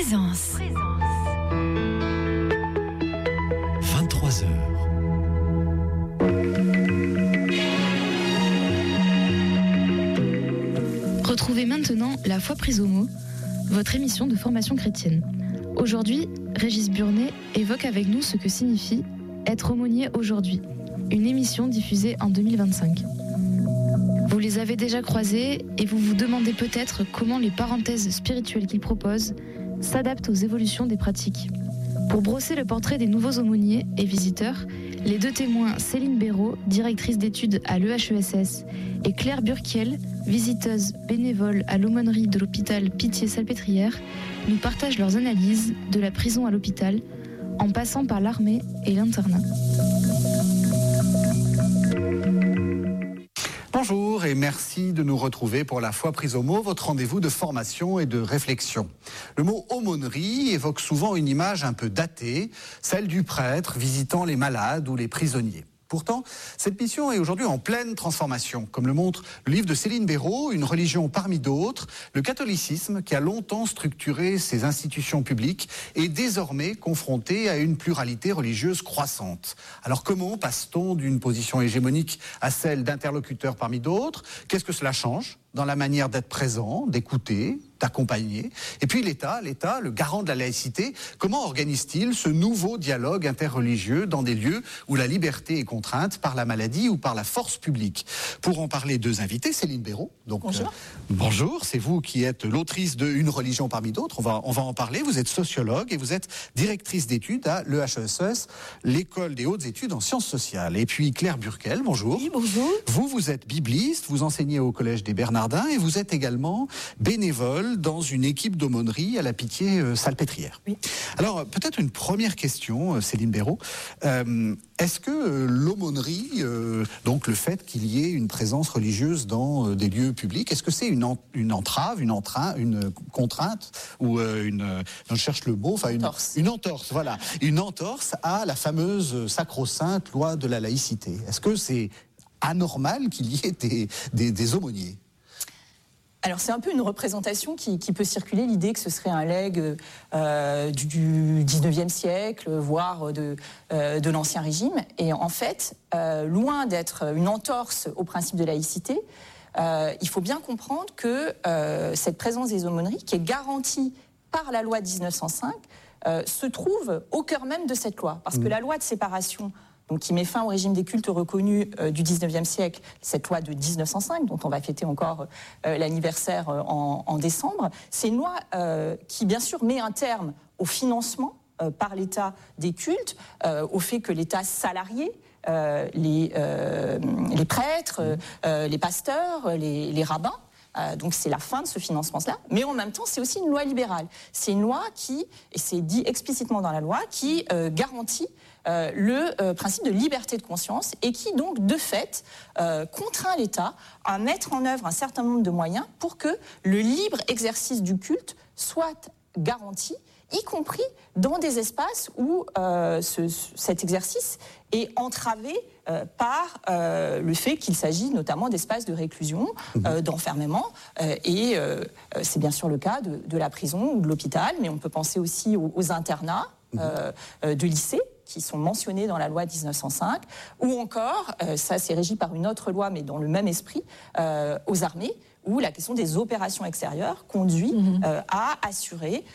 Présence. 23h. Retrouvez maintenant La foi prise au mot, votre émission de formation chrétienne. Aujourd'hui, Régis Burnet évoque avec nous ce que signifie être aumônier aujourd'hui, une émission diffusée en 2025. Vous les avez déjà croisés et vous vous demandez peut-être comment les parenthèses spirituelles qu'ils proposent s'adaptent aux évolutions des pratiques. Pour brosser le portrait des nouveaux aumôniers et visiteurs, les deux témoins Céline Béraud, directrice d'études à l'EHESS, et Claire Burkiel, visiteuse bénévole à l'aumônerie de l'hôpital Pitié-Salpêtrière, nous partagent leurs analyses de la prison à l'hôpital, en passant par l'armée et l'internat. Bonjour et merci de nous retrouver pour La foi prise au mot, votre rendez-vous de formation et de réflexion. Le mot aumônerie évoque souvent une image un peu datée, celle du prêtre visitant les malades ou les prisonniers. Pourtant, cette mission est aujourd'hui en pleine transformation. Comme le montre le livre de Céline Béraud, Une religion parmi d'autres, le catholicisme, qui a longtemps structuré ses institutions publiques, est désormais confronté à une pluralité religieuse croissante. Alors comment passe-t-on d'une position hégémonique à celle d'interlocuteurs parmi d'autres ? Qu'est-ce que cela change dans la manière d'être présent, d'écouter, d'accompagner? Et puis l'État, le garant de la laïcité, comment organise-t-il ce nouveau dialogue interreligieux dans des lieux où la liberté est contrainte par la maladie ou par la force publique? Pour en parler, deux invités, Céline Béraud. Donc, bonjour. Bonjour, c'est vous qui êtes l'autrice de Une religion parmi d'autres. On va en parler. Vous êtes sociologue et vous êtes directrice d'études à l'EHESS, l'école des hautes études en sciences sociales. Et puis Claire Burkiel, bonjour. Oui, bonjour. Vous êtes bibliste, vous enseignez au collège des Bernardins et vous êtes également bénévole dans une équipe d'aumônerie à la Pitié-Salpêtrière. Oui. Alors, peut-être une première question, Céline Béraud. Est-ce que l'aumônerie, donc le fait qu'il y ait une présence religieuse dans des lieux publics, est-ce que c'est une entrave, une contrainte ou je cherche le mot, enfin une entorse, voilà, une entorse à la fameuse sacro-sainte loi de la laïcité? Est-ce que c'est anormal qu'il y ait des aumôniers? Alors c'est un peu une représentation qui peut circuler, l'idée que ce serait un legs du 19e siècle, voire de l'Ancien Régime. Et en fait, loin d'être une entorse au principe de laïcité, il faut bien comprendre que cette présence des aumôneries, qui est garantie par la loi de 1905, se trouve au cœur même de cette loi. Parce que la loi de séparation, donc qui met fin au régime des cultes reconnus du 19e siècle, cette loi de 1905, dont on va fêter encore l'anniversaire en décembre, c'est une loi qui, bien sûr, met un terme au financement par l'État des cultes, au fait que l'État salarié les prêtres, les pasteurs, les rabbins. Donc c'est la fin de ce financement-là, mais en même temps c'est aussi une loi libérale. C'est une loi qui, et c'est dit explicitement dans la loi, qui garantit le principe de liberté de conscience et qui donc de fait contraint l'État à mettre en œuvre un certain nombre de moyens pour que le libre exercice du culte soit garanti, y compris dans des espaces où cet exercice est entravé par le fait qu'il s'agit notamment d'espaces de réclusion, d'enfermement, et c'est bien sûr le cas de la prison ou de l'hôpital, mais on peut penser aussi aux internats de lycée, qui sont mentionnés dans la loi 1905, ou encore, ça c'est régi par une autre loi, mais dans le même esprit, aux armées, où la question des opérations extérieures conduit à assurer,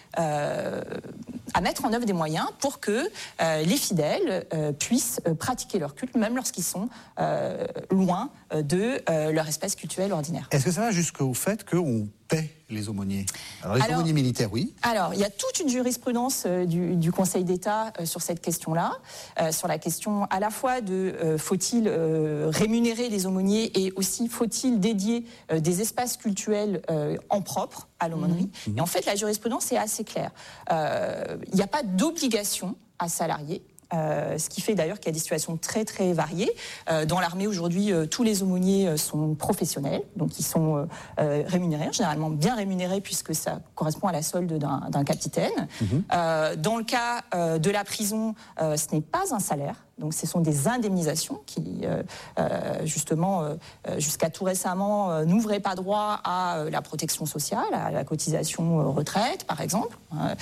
à mettre en œuvre des moyens pour que les fidèles puissent pratiquer leur culte, même lorsqu'ils sont loin de leur espace cultuel ordinaire. Est-ce que ça va jusqu'au fait qu'on paie les aumôniers? Alors les aumôniers militaires, oui. Alors, il y a toute une jurisprudence du Conseil d'État sur cette question-là, sur la question à la fois de faut-il rémunérer les aumôniers et aussi faut-il dédier des espaces cultuels en propre à l'aumônerie. Et en fait, la jurisprudence est assez claire. Il n'y a pas d'obligation à salarier. Ce qui fait d'ailleurs qu'il y a des situations très très variées. Dans l'armée aujourd'hui, tous les aumôniers sont professionnels, donc ils sont rémunérés, généralement bien rémunérés puisque ça correspond à la solde d'un capitaine. Dans le cas de la prison, ce n'est pas un salaire. Donc ce sont des indemnisations qui, justement, jusqu'à tout récemment, n'ouvraient pas droit à la protection sociale, à la cotisation retraite, par exemple.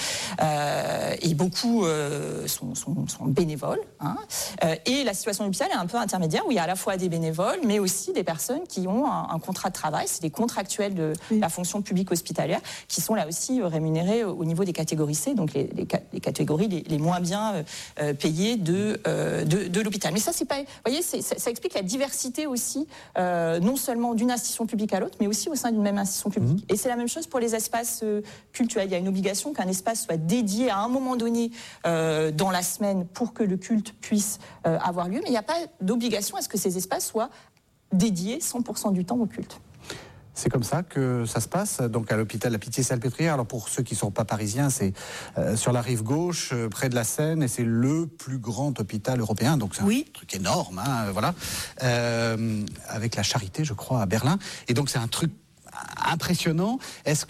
Et beaucoup sont bénévoles. Et la situation de l'hôpital est un peu intermédiaire, où il y a à la fois des bénévoles, mais aussi des personnes qui ont un contrat de travail. C'est des contractuels de la fonction publique hospitalière qui sont là aussi rémunérés au niveau des catégories C, donc les catégories les moins bien payées de l'hôpital. Mais ça, c'est pas, vous voyez, ça explique la diversité aussi, non seulement d'une institution publique à l'autre, mais aussi au sein d'une même institution publique. Et c'est la même chose pour les espaces cultuels. Il y a une obligation qu'un espace soit dédié à un moment donné dans la semaine pour que le culte puisse avoir lieu, mais il n'y a pas d'obligation à ce que ces espaces soient dédiés 100% du temps au culte. C'est comme ça que ça se passe, donc à l'hôpital La Pitié-Salpêtrière. Alors pour ceux qui ne sont pas parisiens, c'est sur la rive gauche, près de la Seine, et c'est le plus grand hôpital européen, donc c'est un truc énorme, voilà, avec la Charité, je crois, à Berlin. Et donc c'est un truc impressionnant.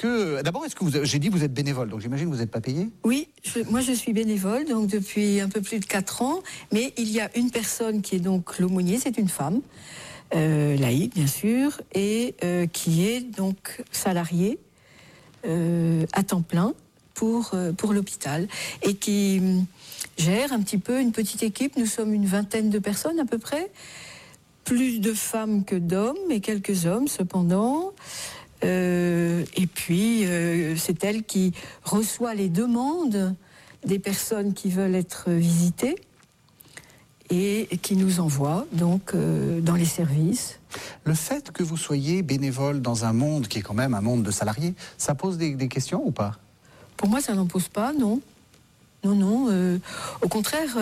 J'ai dit vous êtes bénévole, donc j'imagine que vous n'êtes pas payé ? Oui, moi je suis bénévole, donc depuis un peu plus de 4 ans, mais il y a une personne qui est donc l'aumônier, c'est une femme, laïque bien sûr, et qui est donc salariée à temps plein pour l'hôpital, et qui gère un petit peu une petite équipe. Nous sommes une 20aine de personnes à peu près, plus de femmes que d'hommes, mais quelques hommes cependant. Et puis c'est elle qui reçoit les demandes des personnes qui veulent être visitées et qui nous envoie donc dans les services. Le fait que vous soyez bénévole dans un monde qui est quand même un monde de salariés, ça pose des questions ou pas ? Pour moi, ça n'en pose pas, non. Non. Au contraire,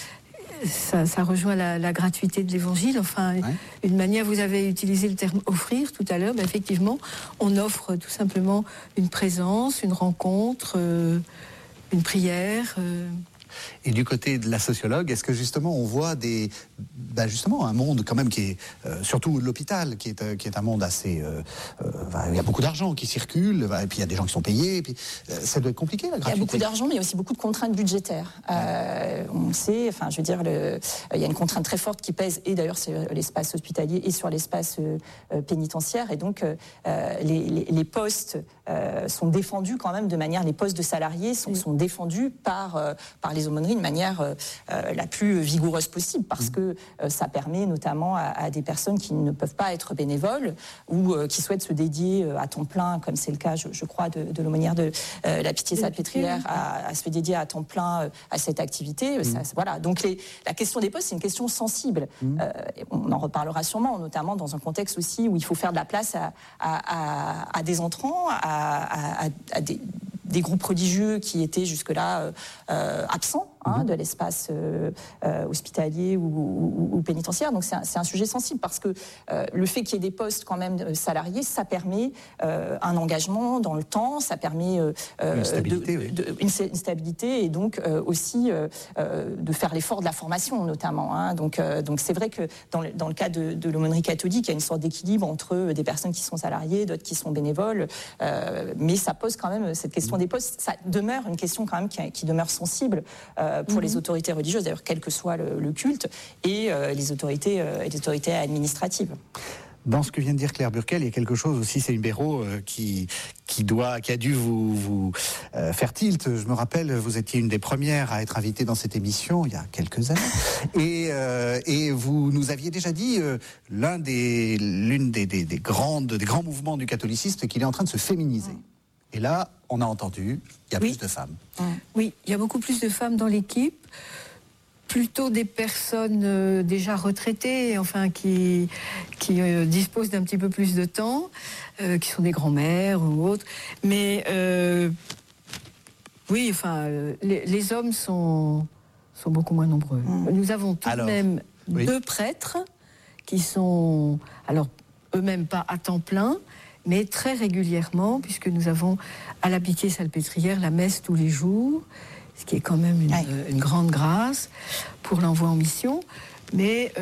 ça rejoint la gratuité de l'évangile. Enfin, une manière, vous avez utilisé le terme offrir tout à l'heure, effectivement, on offre tout simplement une présence, une rencontre, une prière. Et du côté de la sociologue, est-ce que justement on voit justement un monde quand même qui est, surtout l'hôpital, qui est un monde assez... il y a beaucoup d'argent qui circule, et puis il y a des gens qui sont payés, et puis ça doit être compliqué la gratuité. Il y a beaucoup d'argent, mais il y a aussi beaucoup de contraintes budgétaires. On sait, il y a une contrainte très forte qui pèse, et d'ailleurs sur l'espace hospitalier et sur l'espace pénitentiaire, et donc les postes sont défendus quand même de manière... Les postes de salariés sont défendus par les aumôneries de manière la plus vigoureuse possible, parce que ça permet notamment à des personnes qui ne peuvent pas être bénévoles ou qui souhaitent se dédier à temps plein, comme c'est le cas, je crois, de l'aumônière de la Pitié-Salpêtrière, à se dédier à temps plein à cette activité. Voilà. Donc la question des postes, c'est une question sensible. On en reparlera sûrement, notamment dans un contexte aussi où il faut faire de la place à des entrants, à des groupes religieux qui étaient jusque-là absents de l'espace hospitalier ou pénitentiaire. Donc c'est un sujet sensible, parce que le fait qu'il y ait des postes quand même salariés, ça permet un engagement dans le temps, ça permet une stabilité, et donc aussi de faire l'effort de la formation notamment. Donc c'est vrai que dans le cas de l'aumônerie catholique, il y a une sorte d'équilibre entre des personnes qui sont salariées, d'autres qui sont bénévoles, mais ça pose quand même cette question des postes. Ça demeure une question quand même qui demeure sensible pour les autorités religieuses, d'ailleurs quel que soit le culte, et les autorités administratives. Dans ce que vient de dire Claire Burkel, il y a quelque chose aussi, Céline Béraud, qui a dû vous faire tilt. Je me rappelle, vous étiez une des premières à être invitée dans cette émission il y a quelques années, et vous nous aviez déjà dit l'un des grands mouvements du catholicisme, c'est qu'il est en train de se féminiser. Et là, on a entendu, il y a plus de femmes. Oui, il y a beaucoup plus de femmes dans l'équipe, plutôt des personnes déjà retraitées, enfin qui disposent d'un petit peu plus de temps, qui sont des grands-mères ou autres. Mais oui, enfin, les hommes sont beaucoup moins nombreux. Nous avons tout de même 2 prêtres qui sont, alors eux-mêmes pas à temps plein, mais très régulièrement, puisque nous avons à la Pitié-Salpêtrière la messe tous les jours, ce qui est quand même une grande grâce pour l'envoi en mission. Mais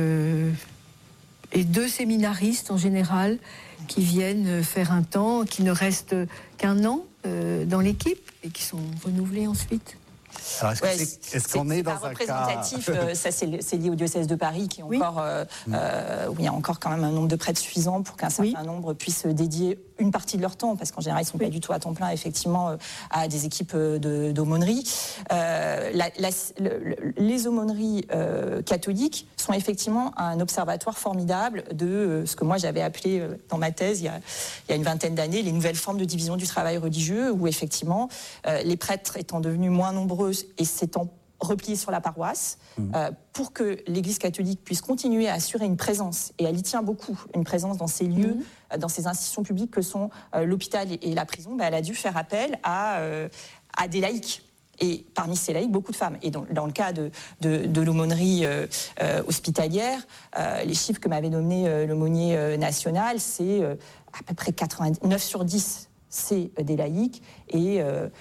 et 2 séminaristes en général qui viennent faire un temps, qui ne restent qu'1 an dans l'équipe et qui sont renouvelés ensuite. Alors, est-ce qu'on est dans pas un représentatif, cas... ça c'est lié au diocèse de Paris qui est encore, où il y a encore quand même un nombre de prêtres suffisant pour qu'un certain nombre puissent dédier une partie de leur temps, parce qu'en général ils ne sont pas du tout à temps plein effectivement à des équipes d'aumônerie. Les aumôneries catholiques sont effectivement un observatoire formidable de ce que moi j'avais appelé dans ma thèse il y a une vingtaine d'années les nouvelles formes de division du travail religieux, où effectivement les prêtres étant devenus moins nombreux et s'étant repliés sur la paroisse, pour que l'Église catholique puisse continuer à assurer une présence, et elle y tient beaucoup, une présence dans ces lieux, dans ces institutions publiques que sont l'hôpital et la prison, elle a dû faire appel à des laïcs. Et parmi ces laïcs, beaucoup de femmes. Et dans le cas de l'aumônerie hospitalière, les chiffres que m'avait donné l'aumônier national, c'est à peu près 9 sur 10. C'est des laïcs, et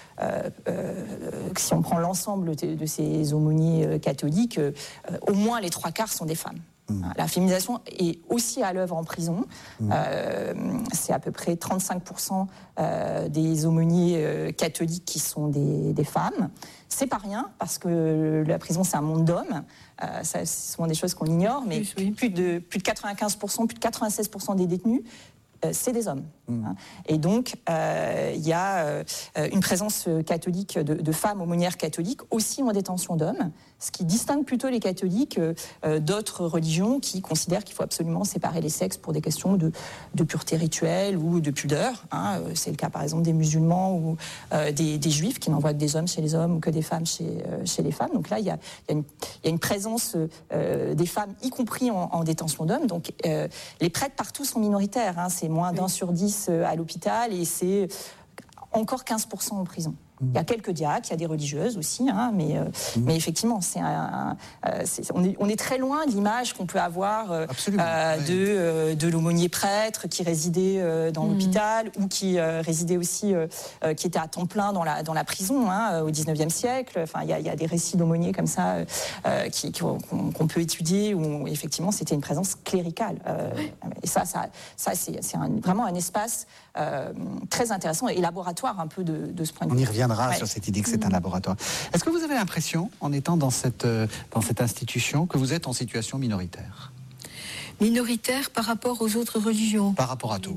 si on prend l'ensemble de ces aumôniers catholiques, au moins les 3/4 sont des femmes. La féminisation est aussi à l'œuvre en prison. C'est à peu près 35% des aumôniers catholiques qui sont des femmes. C'est pas rien, parce que la prison c'est un monde d'hommes. C'est souvent des choses qu'on ignore, mais plus de 95%, plus de 96% des détenus, c'est des hommes. Et donc, il y a une présence catholique de femmes aumônières catholiques, aussi en détention d'hommes, ce qui distingue plutôt les catholiques d'autres religions qui considèrent qu'il faut absolument séparer les sexes pour des questions de pureté rituelle ou de pudeur. C'est le cas, par exemple, des musulmans ou des juifs qui n'envoient que des hommes chez les hommes ou que des femmes chez les femmes. Donc là, il y a une présence des femmes, y compris en détention d'hommes. Donc, les prêtres partout sont minoritaires. C'est moins d'1 sur 10 à l'hôpital, et c'est encore 15% en prison. Il y a quelques diacres, il y a des religieuses aussi, mais effectivement, on est très loin de l'image qu'on peut avoir de l'aumônier prêtre qui résidait dans l'hôpital, ou qui résidait aussi, qui était à temps plein dans la prison au 19e siècle. Enfin, il y a des récits d'aumôniers comme ça qu'on peut étudier, où effectivement c'était une présence cléricale. Et ça c'est vraiment un espace très intéressant et laboratoire un peu de ce point de vue. On y reviendra sur cette idée que c'est un laboratoire. Est-ce que vous avez l'impression, en étant dans cette institution, que vous êtes en situation minoritaire ? Minoritaire par rapport aux autres religions. Par rapport à tout.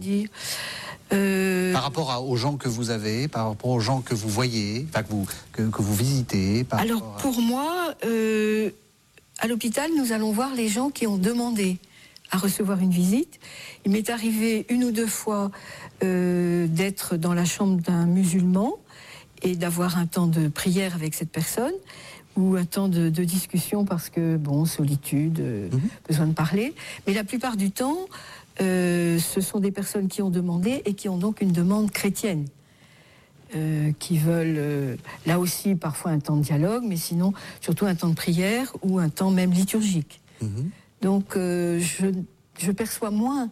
Par rapport aux gens que vous avez, par rapport aux gens que vous voyez, que vous visitez. Alors pour moi, à l'hôpital, nous allons voir les gens qui ont demandé à recevoir une visite. Il m'est arrivé 1 ou 2 fois d'être dans la chambre d'un musulman et d'avoir un temps de prière avec cette personne, ou un temps de discussion parce que, solitude, besoin de parler. Mais la plupart du temps, ce sont des personnes qui ont demandé et qui ont donc une demande chrétienne, qui veulent, là aussi, parfois un temps de dialogue, mais sinon, surtout un temps de prière ou un temps même liturgique. Donc, je perçois moins,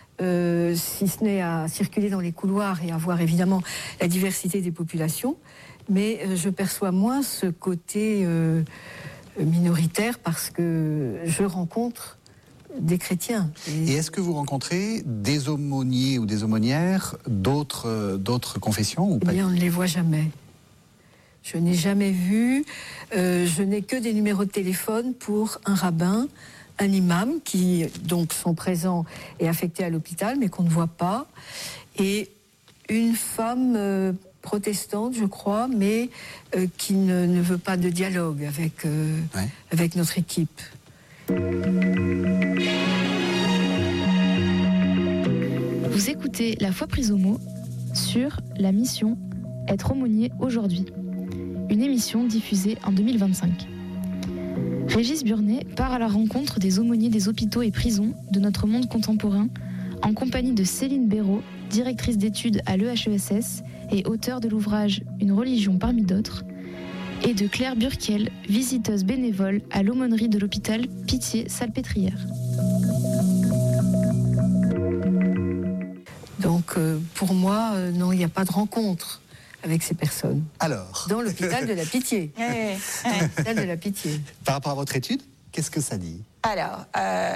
si ce n'est à circuler dans les couloirs et à voir évidemment la diversité des populations, mais je perçois moins ce côté minoritaire, parce que je rencontre des chrétiens. Et est-ce que vous rencontrez des aumôniers ou des aumônières d'autres confessions ou pas? On ne les voit jamais. Je n'ai jamais vu. Je n'ai que des numéros de téléphone pour un rabbin, un imam, qui donc sont présents et affectés à l'hôpital, mais qu'on ne voit pas. Et une femme protestante, je crois, mais qui ne veut pas de dialogue avec notre équipe. Vous écoutez La Foi prise au mot sur la mission Être aumônier aujourd'hui, une émission diffusée en 2025. Régis Burnet part à la rencontre des aumôniers des hôpitaux et prisons de notre monde contemporain, en compagnie de Céline Béraud, directrice d'études à l'EHESS et auteure de l'ouvrage Une religion parmi d'autres, et de Claire Burkiel, visiteuse bénévole à l'aumônerie de l'hôpital Pitié-Salpêtrière. Donc pour moi, non, il n'y a pas de rencontre avec ces personnes. Alors, dans l'hôpital de la Pitié. L'hôpital de la Pitié. Par rapport à votre étude, qu'est-ce que ça dit? Alors,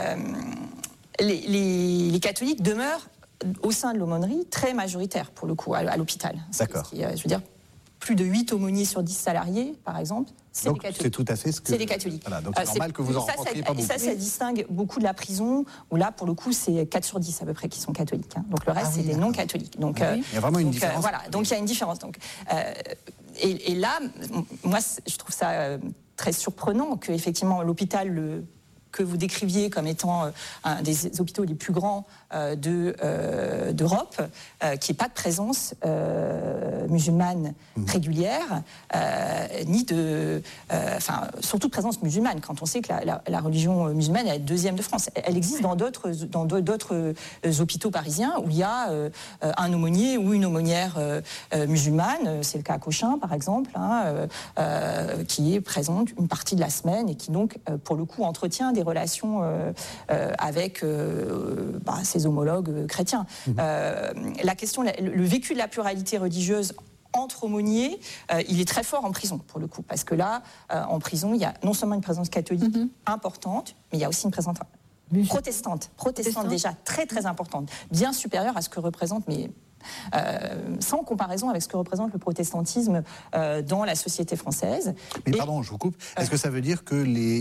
les catholiques demeurent au sein de l'aumônerie très majoritaires, pour le coup, à l'hôpital. D'accord. Je veux dire, plus de 8 aumôniers sur 10 salariés, par exemple, c'est des catholiques. C'est tout à fait ce que... C'est des catholiques. Voilà, donc c'est normal que vous en rencontriez pas beaucoup. Ça distingue beaucoup de la prison, où là, pour le coup, c'est 4 sur 10 à peu près qui sont catholiques. Hein. Donc le reste, c'est des non-catholiques. Donc, il y a vraiment une différence. Voilà, donc il y a une différence. Donc, et là, moi, je trouve ça très surprenant qu'effectivement, l'hôpital que vous décriviez comme étant un des hôpitaux les plus grands d'Europe, qui n'ait pas de présence musulmane régulière, ni de... surtout de présence musulmane, quand on sait que la religion musulmane est la deuxième de France. Elle existe dans d'autres hôpitaux parisiens où il y a un aumônier ou une aumônière musulmane, c'est le cas à Cochin par exemple, qui est présente une partie de la semaine et qui donc, pour le coup, entretient des relations avec ses homologues chrétiens. La question, le vécu de la pluralité religieuse entre aumôniers, il est très fort en prison, pour le coup, parce que là, en prison, il y a non seulement une présence catholique importante, mais il y a aussi une présence protestante déjà très très importante, bien supérieure à ce que représente, mais sans comparaison avec ce que représente le protestantisme dans la société française. Mais pardon, je vous coupe. Est-ce que ça veut dire que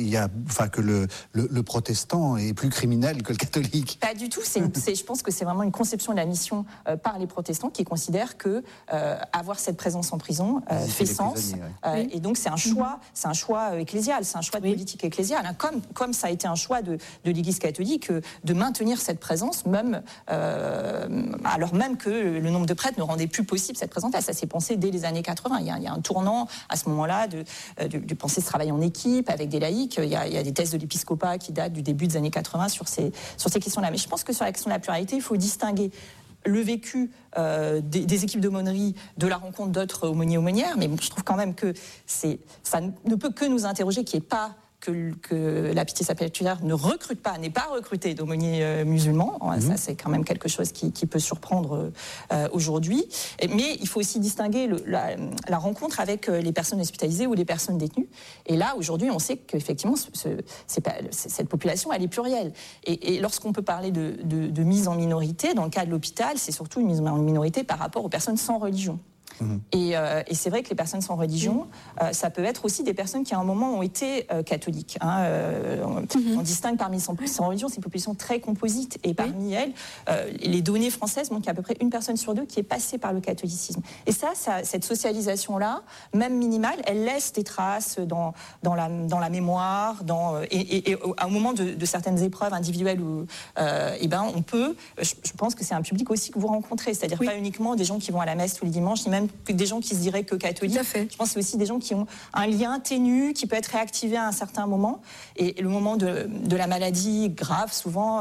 le protestant est plus criminel que le catholique? Pas du tout. Je pense que c'est vraiment une conception de la mission par les protestants qui considèrent que avoir cette présence en prison fait sens. Et donc c'est un choix ecclésial, c'est un choix de politique ecclésiale. Hein, comme ça a été un choix de l'Église catholique de maintenir cette présence, même alors même que le nombre de prêtres ne rendait plus possible cette présence. Ça s'est pensé dès les années 80. Il y a un tournant à ce moment-là de penser ce travail en équipe avec des laïcs. Il y a des thèses de l'épiscopat qui datent du début des années 80 sur ces questions-là. Mais je pense que sur la question de la pluralité, il faut distinguer le vécu des équipes d'aumônerie de la rencontre d'autres aumôniers-aumônières. Mais bon, je trouve quand même que ça ne peut que nous interroger qu'il n'y ait pas que la Pitié Salpêtrière n'est pas recrutée d'aumôniers musulmans. Ça, c'est quand même quelque chose qui peut surprendre aujourd'hui. Mais il faut aussi distinguer la rencontre avec les personnes hospitalisées ou les personnes détenues. Et là, aujourd'hui, on sait qu'effectivement, cette population, elle est plurielle. Et lorsqu'on peut parler de mise en minorité, dans le cas de l'hôpital, c'est surtout une mise en minorité par rapport aux personnes sans religion. Et c'est vrai que les personnes sans religion, ça peut être aussi des personnes qui à un moment ont été catholiques. On distingue parmi les sans religion, c'est une population très composite. Et parmi elles, les données françaises montrent qu'il y a à peu près une personne sur deux qui est passée par le catholicisme. Et cette socialisation-là, même minimale, elle laisse des traces dans la mémoire, et au moment de certaines épreuves individuelles où on peut, je pense que c'est un public aussi que vous rencontrez, c'est-à-dire pas uniquement des gens qui vont à la messe tous les dimanches, ni même des gens qui se diraient que catholiques. Je pense que c'est aussi des gens qui ont un lien ténu, qui peut être réactivé à un certain moment. Et le moment de la maladie grave, souvent,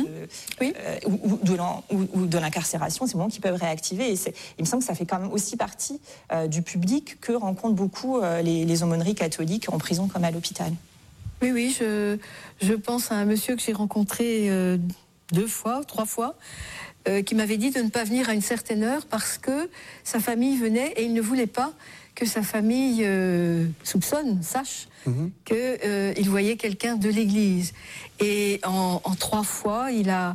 ou de l'incarcération, c'est le moment qu'ils peuvent réactiver. Et il me semble que ça fait quand même aussi partie du public que rencontrent beaucoup les aumôneries catholiques en prison comme à l'hôpital. Oui, je pense à un monsieur que j'ai rencontré 2 fois, 3 fois, qui m'avait dit de ne pas venir à une certaine heure parce que sa famille venait et il ne voulait pas que sa famille sache qu'il voyait quelqu'un de l'église. Et en 3 fois, il a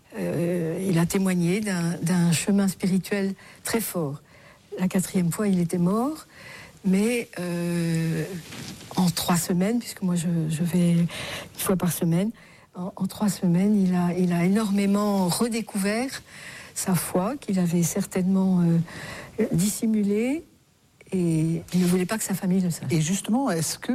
témoigné d'un chemin spirituel très fort. La 4e fois, il était mort, mais en 3 semaines, puisque moi je vais 1 fois par semaine, en 3 semaines, il a énormément redécouvert sa foi, qu'il avait certainement dissimulée, et il ne voulait pas que sa famille le sache. Et justement, est-ce que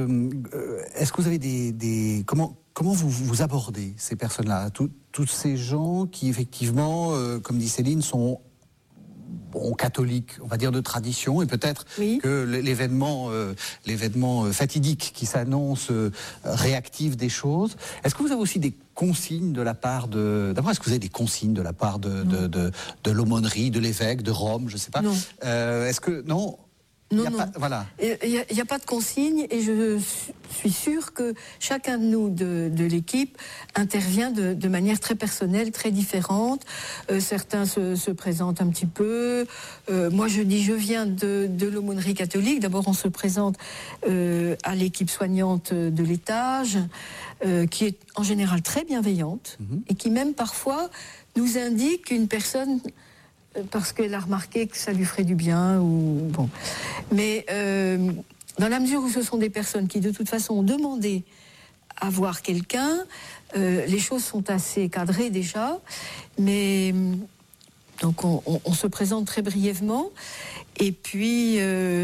vous avez comment vous abordez ces personnes-là, tous ces gens qui, effectivement, comme dit Céline, sont catholiques, on va dire de tradition, et peut-être que l'événement fatidique qui s'annonce réactive des choses. Est-ce que vous avez aussi des consignes de la part d'abord, est-ce que vous avez des consignes de la part de l'aumônerie, de l'évêque, de Rome, je ne sais pas. Non. Est-ce que non? Non. Voilà. Il n'y a pas de consigne et je suis sûre que chacun de nous, de l'équipe, intervient de manière très personnelle, très différente. Certains se présentent un petit peu. Moi, je viens de l'aumônerie catholique. D'abord, on se présente à l'équipe soignante de l'étage, qui est en général très bienveillante et qui même parfois nous indique qu'une personne parce qu'elle a remarqué que ça lui ferait du bien. Bon. Mais dans la mesure où ce sont des personnes qui, de toute façon, ont demandé à voir quelqu'un, les choses sont assez cadrées déjà. Mais donc, on se présente très brièvement. Et puis,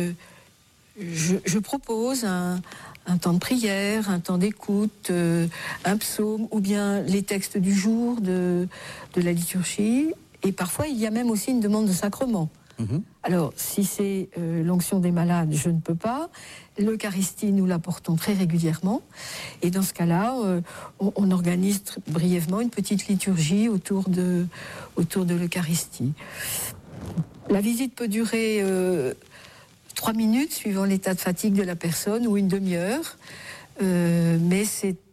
je propose un temps de prière, un temps d'écoute, un psaume, ou bien les textes du jour de la liturgie. Et parfois, il y a même aussi une demande de sacrement. Alors, si c'est l'onction des malades, je ne peux pas. L'Eucharistie, nous l'apportons très régulièrement. Et dans ce cas-là, on organise brièvement une petite liturgie autour de l'Eucharistie. La visite peut durer 3 minutes, suivant l'état de fatigue de la personne, ou une demi-heure. Mais c'est